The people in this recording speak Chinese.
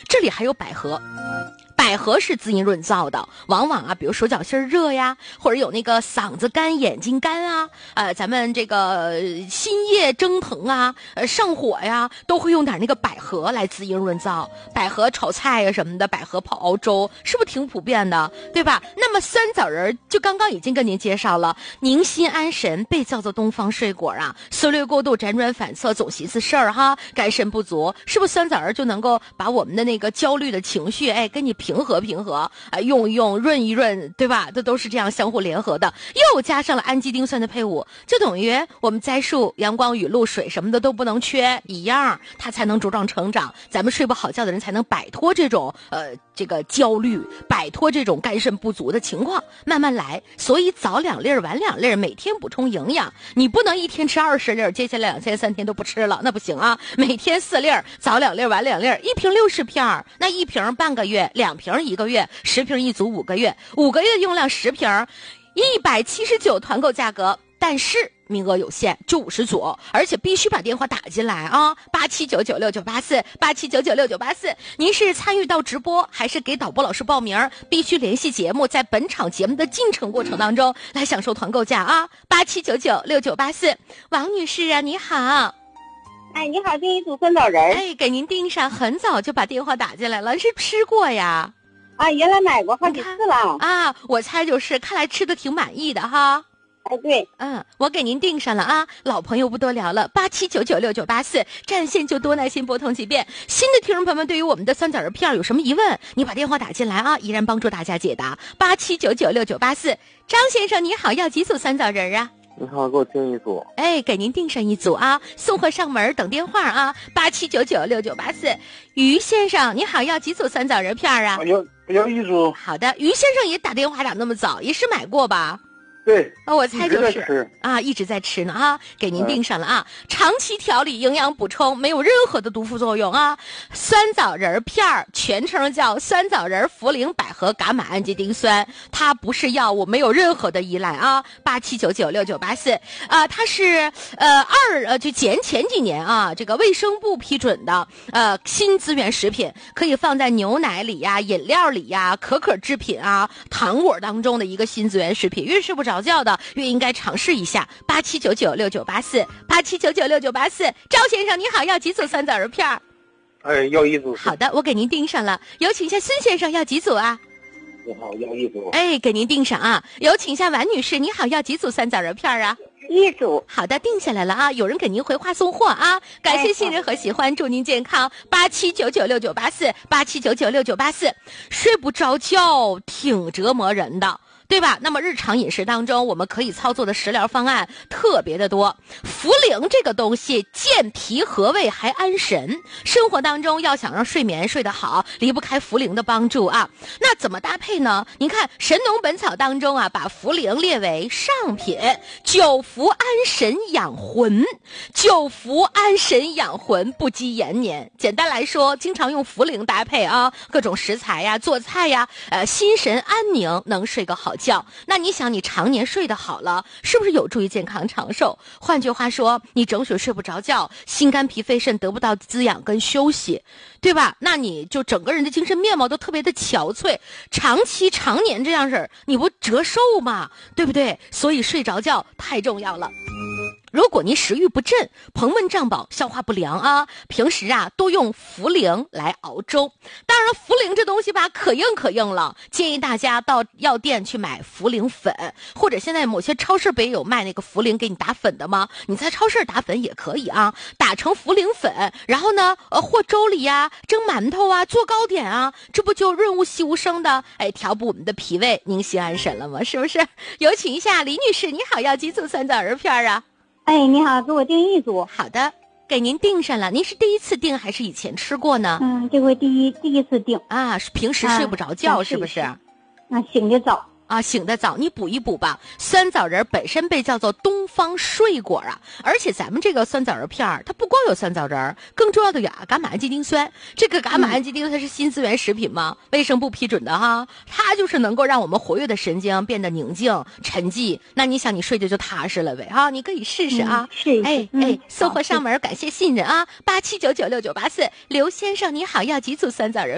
这里还有百合。百合是滋阴润燥的，往往啊，比如手脚心热呀，或者有那个嗓子干、眼睛干啊，咱们这个心叶蒸腾啊，上火呀，都会用点那个百合来滋阴润燥。百合炒菜呀什么的，百合泡熬粥，是不是挺普遍的，对吧？那么酸枣仁就刚刚已经跟您介绍了，宁心安神，被叫做东方水果啊，思虑过度、辗转反侧、总寻思事儿哈，肝肾不足，是不是酸枣仁就能够把我们的那个焦虑的情绪，跟你平和，用一用，润一润，对吧？这都是这样相互联合的，又加上了氨基丁酸的配伍，就等于我们栽树，阳光、雨露、水什么的都不能缺，一样，它才能茁壮成长。咱们睡不好觉的人才能摆脱这种这个焦虑，摆脱这种肝肾不足的情况，慢慢来。所以早2粒晚2粒，每天补充营养。你不能一天吃20粒，接下来2天3天都不吃了，那不行啊！每天4粒，早2粒晚2粒，一瓶60片，那一瓶半个月，2瓶1个月，10瓶一组5个月，5个月用量10瓶，179团购价格，但是名额有限，就50组，而且必须把电话打进来啊，87996984，87996984。您是参与到直播，还是给导播老师报名？必须联系节目，在本场节目的进程过程当中来享受团购价啊，87996984。王女士啊，你好。 哎，你好，订一组酸枣仁。 哎，给您订上，很早就把电话打进来了，是吃过呀？ 啊，原来买过好几次了啊，我猜就是，看来吃的挺满意的哈。 哎，对， 我给您订上了啊，老朋友不多聊了，87996984，占线就多，耐心拨通几遍。新的听众朋友们，对于我们的酸枣仁片有什么疑问，你把电话打进来啊，依然帮助大家解答。87996984，张先生你好，要几组酸枣仁啊？ 你好，给我订一组。 哎，给您订上一组啊，送货上门，等电话啊，87996984。于先生你好，要几组酸枣仁片啊？ 要一组。 好的，于先生也打电话打那么早，也是买过吧？ 对， 我猜就是一直在吃呢啊，给您订上了啊，长期调理，营养补充，没有任何的毒副作用啊。酸枣仁片全称叫酸枣仁茯苓百合伽马氨基丁酸，它不是药物，没有任何的依赖啊。87996984它是就前几年啊，这个卫生部批准的新资源食品，可以放在牛奶里呀、饮料里呀、可制品啊、糖果当中的一个新资源食品，越睡不着觉的越应该尝试一下。87996984，87996984。赵先生你好，要几组酸枣仁片？ 哎，要一组。 好的，我给您订上了。有请一下孙先生，要几组啊？ 你好，要一组。 哎，给您订上啊。有请一下王女士，你好，要几组酸枣仁片啊 ？1组。 好的，定下来了啊，有人给您回话送货啊，感谢信任和喜欢，祝您健康。87996984，87996984。睡不着觉挺折磨人的，对吧？那么日常饮食当中，我们可以操作的食疗方案特别的多。茯苓这个东西健脾和胃还安神，生活当中要想让睡眠睡得好，离不开茯苓的帮助啊。那怎么搭配呢？您看《神农本草》当中啊，把茯苓列为上品，久服安神养魂，久服安神养魂，不积延年。简单来说，经常用茯苓搭配啊，各种食材呀、做菜呀，心神安宁，能睡个好觉。那你想，你常年睡得好了，是不是有助于健康长寿？换句话说，你整宿睡不着觉，心肝脾肺肾得不到滋养跟休息，对吧？那你就整个人的精神面貌都特别的憔悴，常年这样式儿，你不折寿吗？对不对？所以睡着觉太重要了。如果您食欲不振、膨闷胀饱、消化不良啊，平时啊多用茯苓来熬粥。当然了，茯苓这东西吧，可硬了，建议大家到药店去买茯苓粉，或者现在某些超市不也有卖那个茯苓给你打粉的吗？你在超市打粉也可以啊，打成茯苓粉，然后呢，和粥里呀、蒸馒头啊、做糕点啊，这不就润物细无声的，调补我们的脾胃，宁心安神了吗？是不是？有请一下李女士，你好，要几组酸枣仁片啊？ 哎，你好，给我订1组。 好的，给您订上了。您是第一次订还是以前吃过呢？ 这回第一次订啊，平时睡不着觉是不是？ 醒得早。 醒得早，你补一补吧。酸枣仁本身被叫做东方水果啊，而且咱们这个酸枣仁片它不光有酸枣仁，更重要的有伽马氨基丁酸。这个伽马氨基丁它是新资源食品嘛，卫生部批准的哈，它就是能够让我们活跃的神经变得宁静沉寂。那你想，你睡着就踏实了呗哈，你可以试试啊。 试一试。 送货上门，感谢信任啊。87996984，刘先生你好，要几组酸枣仁？